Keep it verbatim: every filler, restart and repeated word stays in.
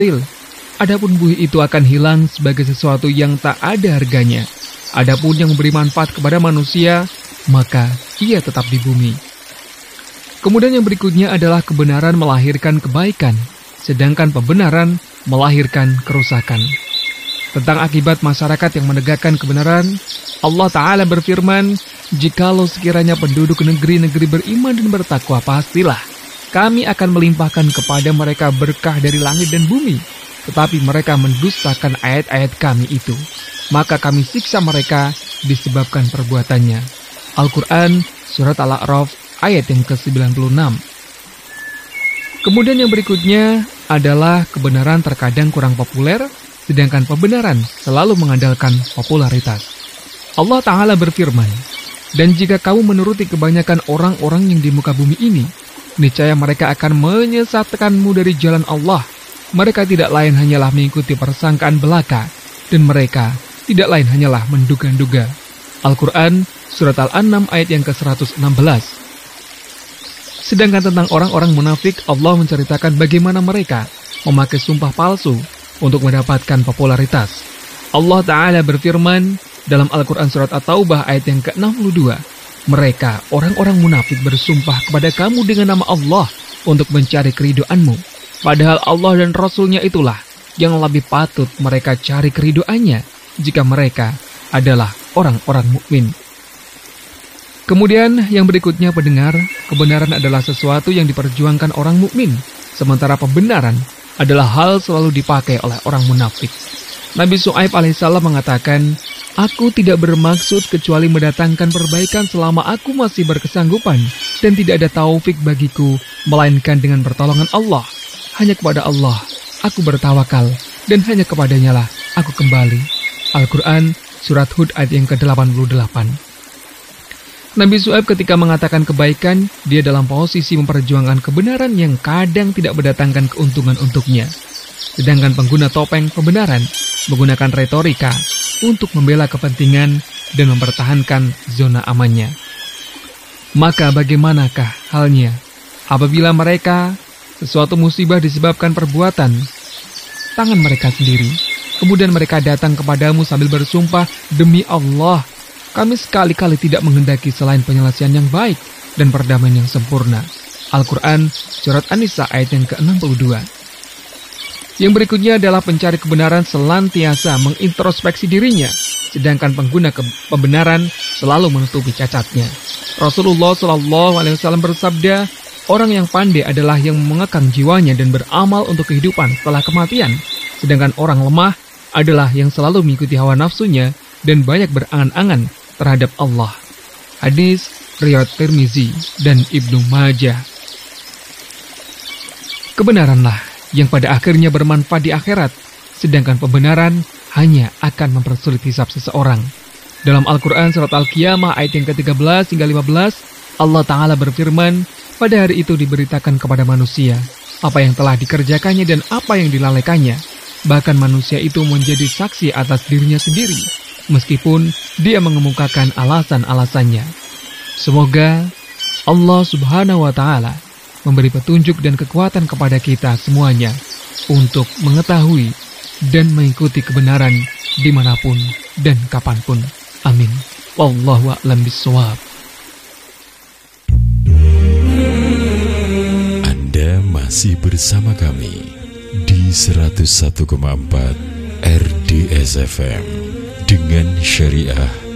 Adapun buih itu akan hilang sebagai sesuatu yang tak ada harganya. Adapun yang memberi manfaat kepada manusia, maka ia tetap di bumi. Kemudian yang berikutnya adalah kebenaran melahirkan kebaikan, sedangkan pembenaran melahirkan kerusakan. Tentang akibat masyarakat yang menegakkan kebenaran, Allah Ta'ala berfirman, "Jikalau sekiranya penduduk negeri-negeri beriman dan bertakwa, pastilah kami akan melimpahkan kepada mereka berkah dari langit dan bumi. Tetapi mereka mendustakan ayat-ayat kami itu. Maka kami siksa mereka disebabkan perbuatannya." Al-Quran, Surat Al-A'raf, ayat yang ke sembilan puluh enam. Kemudian yang berikutnya adalah kebenaran terkadang kurang populer, sedangkan pembenaran selalu mengandalkan popularitas. Allah Ta'ala berfirman, "Dan jika kamu menuruti kebanyakan orang-orang yang di muka bumi ini, niscaya mereka akan menyesatkanmu dari jalan Allah. Mereka tidak lain hanyalah mengikuti persangkaan belaka, dan mereka tidak lain hanyalah menduga-duga." Al-Quran, Surat Al-An'am ayat yang ke seratus enam belas. Sedangkan tentang orang-orang munafik, Allah menceritakan bagaimana mereka memakai sumpah palsu untuk mendapatkan popularitas. Allah Ta'ala berfirman dalam Al-Quran Surat At-Taubah ayat yang ke enam puluh dua, "Mereka, orang-orang munafik bersumpah kepada kamu dengan nama Allah untuk mencari keriduanmu. Padahal Allah dan Rasulnya itulah yang lebih patut mereka cari keriduannya jika mereka adalah orang-orang mukmin." Kemudian yang berikutnya pendengar, kebenaran adalah sesuatu yang diperjuangkan orang mukmin, sementara pembenaran adalah hal selalu dipakai oleh orang munafik. Nabi Syuaib alaihissalam mengatakan, "Aku tidak bermaksud kecuali mendatangkan perbaikan selama aku masih berkesanggupan, dan tidak ada taufik bagiku, melainkan dengan pertolongan Allah. Hanya kepada Allah aku bertawakal, dan hanya kepadanya lah aku kembali." Al-Quran, Surat Hud ayat yang ke delapan puluh delapan. Nabi Syuaib ketika mengatakan kebaikan, dia dalam posisi memperjuangkan kebenaran yang kadang tidak mendatangkan keuntungan untuknya. Sedangkan pengguna topeng kebenaran menggunakan retorika untuk membela kepentingan dan mempertahankan zona amannya. Maka bagaimanakah halnya apabila mereka sesuatu musibah disebabkan perbuatan tangan mereka sendiri, kemudian mereka datang kepadamu sambil bersumpah, "Demi Allah, kami sekali-kali tidak menghendaki selain penyelesaian yang baik dan perdamaian yang sempurna." Al-Quran, Surat An-Nisa ayat yang ke enam puluh dua. Yang berikutnya adalah pencari kebenaran selantiasa mengintrospeksi dirinya, sedangkan pengguna kebenaran selalu menutupi cacatnya. Rasulullah shallallahu alaihi wasallam bersabda, "Orang yang pandai adalah yang mengekang jiwanya dan beramal untuk kehidupan setelah kematian, sedangkan orang lemah adalah yang selalu mengikuti hawa nafsunya dan banyak berangan-angan terhadap Allah." Hadis riwayat Tirmizi dan Ibnu Majah. Kebenaranlah yang pada akhirnya bermanfaat di akhirat, sedangkan pembenaran hanya akan mempersulit hisab seseorang. Dalam Al-Quran Surat Al-Qiyamah ayat yang ke tiga belas hingga lima belas, Allah Ta'ala berfirman, "Pada hari itu diberitakan kepada manusia apa yang telah dikerjakannya dan apa yang dilalaikannya. Bahkan manusia itu menjadi saksi atas dirinya sendiri, meskipun dia mengemukakan alasan-alasannya." Semoga Allah Subhanahu wa Ta'ala memberi petunjuk dan kekuatan kepada kita semuanya untuk mengetahui dan mengikuti kebenaran dimanapun dan kapanpun. Amin. Wallahu a'lam bishawab. Anda masih bersama kami di seratus satu koma empat R D S F M dengan syariah